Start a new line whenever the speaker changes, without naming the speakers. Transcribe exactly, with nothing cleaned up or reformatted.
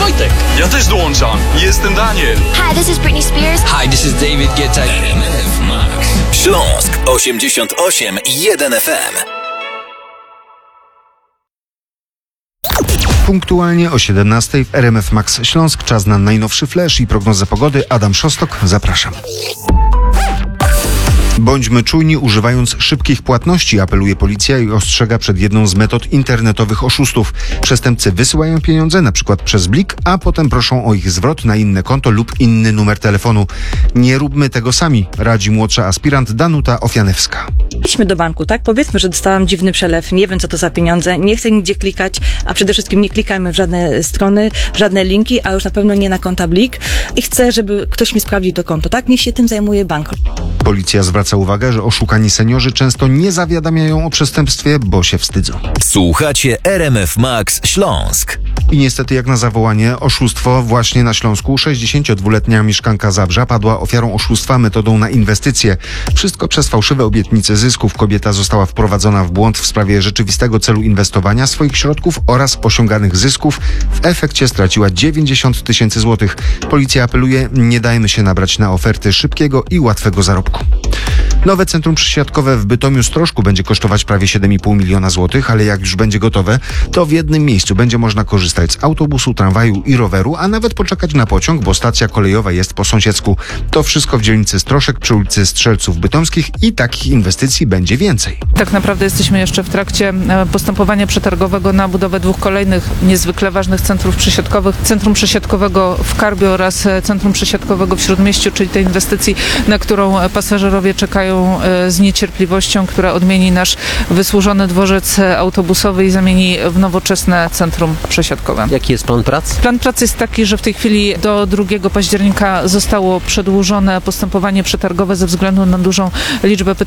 Wojtek.
Ja też dołączam. Jestem Daniel.
Hi, this is Britney Spears.
Hi, this is David Guetta.
R M F Max. Śląsk osiemdziesiąt osiem i jeden F M.
Punktualnie o siedemnastej w R M F Max Śląsk. Czas na najnowszy flash i prognozę pogody. Adam Szostok, zapraszam. Bądźmy czujni, używając szybkich płatności, apeluje policja i ostrzega przed jedną z metod internetowych oszustów. Przestępcy wysyłają pieniądze, na przykład przez Blik, a potem proszą o ich zwrot na inne konto lub inny numer telefonu. Nie róbmy tego sami, radzi młodsza aspirant Danuta Ofianewska.
Idźmy do banku, tak? Powiedzmy, że dostałam dziwny przelew, nie wiem co to za pieniądze, nie chcę nigdzie klikać, a przede wszystkim nie klikajmy w żadne strony, w żadne linki, a już na pewno nie na konta Blik i chcę, żeby ktoś mi sprawdził to konto, tak? Niech się tym zajmuje bank.
Policja zwraca uwagę, że oszukani seniorzy często nie zawiadamiają o przestępstwie, bo się wstydzą.
Słuchacie R M F Max Śląsk.
I niestety jak na zawołanie oszustwo właśnie na Śląsku. sześćdziesięciodwuletnia mieszkanka Zabrza padła ofiarą oszustwa metodą na inwestycje. Wszystko przez fałszywe obietnice zysków. Kobieta została wprowadzona w błąd w sprawie rzeczywistego celu inwestowania swoich środków oraz osiąganych zysków. W efekcie straciła dziewięćdziesiąt tysięcy złotych. Policja apeluje, nie dajmy się nabrać na oferty szybkiego i łatwego zarobku. Nowe centrum przysiadkowe w Bytomiu-Strożku będzie kosztować prawie siedem i pół miliona złotych, ale jak już będzie gotowe, to w jednym miejscu będzie można korzystać z autobusu, tramwaju i roweru, a nawet poczekać na pociąg, bo stacja kolejowa jest po sąsiedzku. To wszystko w dzielnicy Stroszek przy ulicy Strzelców Bytomskich i takich inwestycji będzie więcej.
Tak naprawdę jesteśmy jeszcze w trakcie postępowania przetargowego na budowę dwóch kolejnych niezwykle ważnych centrów przysiadkowych. Centrum przysiadkowego w Karbie oraz centrum przysiadkowego w Śródmieściu, czyli tej inwestycji, na którą pasażerowie czekają z niecierpliwością, która odmieni nasz wysłużony dworzec autobusowy i zamieni w nowoczesne centrum przesiadkowe.
Jaki jest plan prac?
Plan pracy jest taki, że w tej chwili do drugiego października zostało przedłużone postępowanie przetargowe ze względu na dużą liczbę pytań